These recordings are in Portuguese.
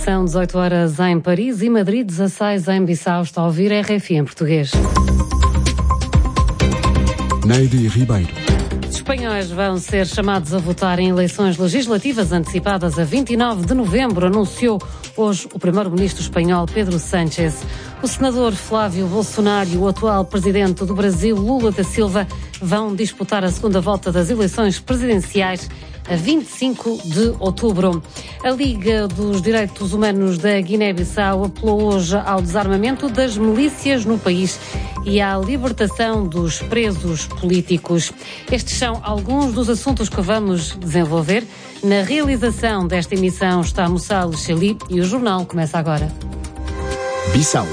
São 18 horas em Paris e Madrid, 16 em Bissau. Está a ouvir RFI em português. Neide Ribeiro. Os espanhóis vão ser chamados a votar em eleições legislativas antecipadas a 29 de novembro, anunciou hoje o primeiro-ministro espanhol Pedro Sánchez. O senador Flávio Bolsonaro e o atual presidente do Brasil, Lula da Silva, vão disputar a segunda volta das eleições presidenciais a 25 de outubro. A Liga dos Direitos Humanos da Guiné-Bissau apelou hoje ao desarmamento das milícias no país e à libertação dos presos políticos. Estes são alguns dos assuntos que vamos desenvolver. Na realização desta emissão está Moussa Cheli e o jornal começa agora. Bissau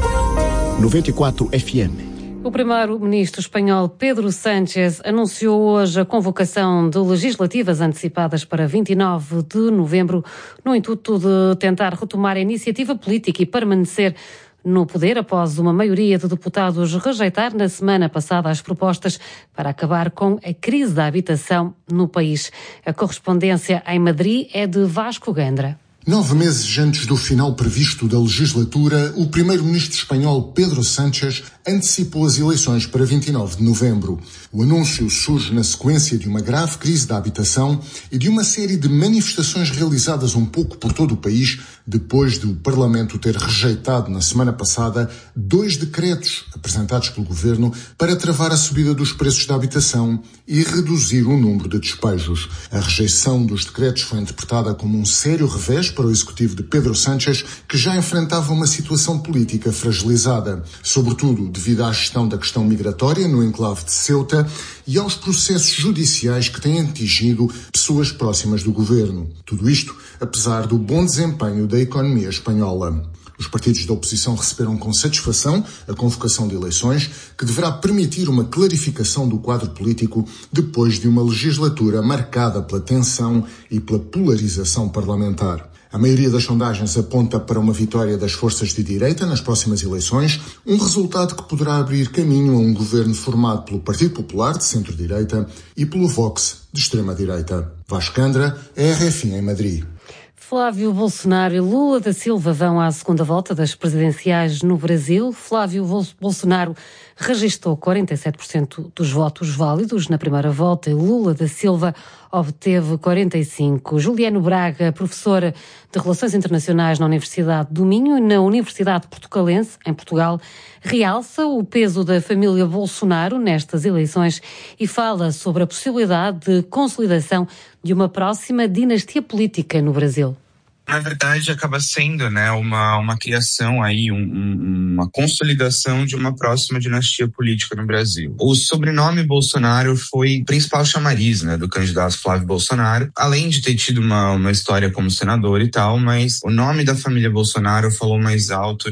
94 FM. O primeiro-ministro espanhol Pedro Sánchez anunciou hoje a convocação de legislativas antecipadas para 29 de novembro, no intuito de tentar retomar a iniciativa política e permanecer no poder após uma maioria de deputados rejeitar na semana passada as propostas para acabar com a crise da habitação no país. A correspondência em Madrid é de Vasco Gandra. 9 meses antes do final previsto da legislatura, o primeiro-ministro espanhol Pedro Sánchez antecipou as eleições para 29 de novembro. O anúncio surge na sequência de uma grave crise da habitação e de uma série de manifestações realizadas um pouco por todo o país, depois de o Parlamento ter rejeitado na semana passada 2 decretos apresentados pelo governo para travar a subida dos preços da habitação e reduzir o número de despejos. A rejeição dos decretos foi interpretada como um sério revés para o executivo de Pedro Sánchez, que já enfrentava uma situação política fragilizada, sobretudo devido à gestão da questão migratória no enclave de Ceuta e aos processos judiciais que têm atingido pessoas próximas do governo. Tudo isto apesar do bom desempenho da economia espanhola. Os partidos da oposição receberam com satisfação a convocação de eleições, que deverá permitir uma clarificação do quadro político depois de uma legislatura marcada pela tensão e pela polarização parlamentar. A maioria das sondagens aponta para uma vitória das forças de direita nas próximas eleições, um resultado que poderá abrir caminho a um governo formado pelo Partido Popular, de centro-direita, e pelo Vox, de extrema-direita. Vasco Gandra, RFI em Madrid. Flávio Bolsonaro e Lula da Silva vão à segunda volta das presidenciais no Brasil. Flávio Bolsonaro registrou 47% dos votos válidos na primeira volta e Lula da Silva obteve 45%. Juliano Braga, professora de Relações Internacionais na Universidade do Minho e na Universidade Portucalense, em Portugal, realça o peso da família Bolsonaro nestas eleições e fala sobre a possibilidade de consolidação de uma próxima dinastia política no Brasil. Na verdade, acaba sendo, uma criação aí, uma consolidação de uma próxima dinastia política no Brasil. O sobrenome Bolsonaro foi o principal chamariz, do candidato Flávio Bolsonaro, além de ter tido uma história como senador e tal, mas o nome da família Bolsonaro falou mais alto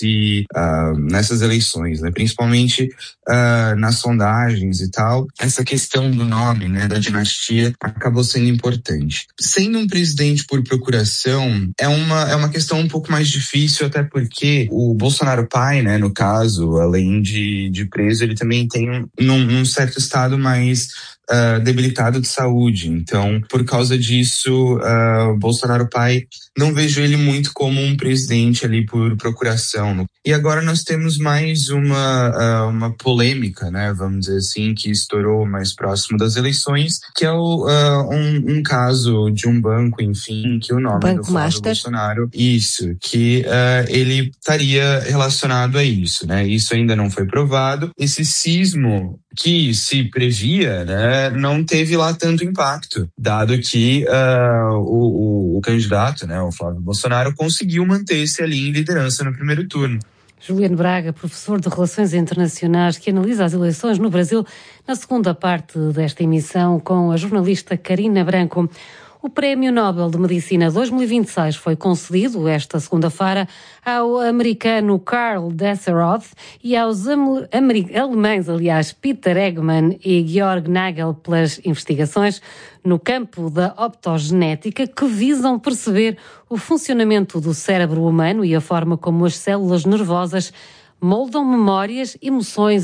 nessas eleições, principalmente nas sondagens e tal. Essa questão do nome, da dinastia, acabou sendo importante. Sendo um presidente por procuração, é uma questão um pouco mais difícil, até porque o Bolsonaro pai, no caso, além de preso, ele também tem num certo estado mais debilitado de saúde. Então, por causa disso, o Bolsonaro pai, não vejo ele muito como um presidente ali por procuração. E agora nós temos mais uma polêmica, vamos dizer assim, que estourou mais próximo das eleições, que é um caso de um banco, enfim, que o nome Banco do Flávio Master. Bolsonaro, que ele estaria relacionado a isso, Isso ainda não foi provado. Esse sismo que se previa, não teve lá tanto impacto, dado que o candidato, o Flávio Bolsonaro, conseguiu manter-se ali em liderança no primeiro turno. Juliano Braga, professor de Relações Internacionais, que analisa as eleições no Brasil, na segunda parte desta emissão com a jornalista Karina Branco. O Prémio Nobel de Medicina 2026 foi concedido esta segunda-feira ao americano Karl Desseroth e aos alemães, Peter Eggman e Georg Nagel, pelas investigações no campo da optogenética que visam perceber o funcionamento do cérebro humano e a forma como as células nervosas moldam memórias, emoções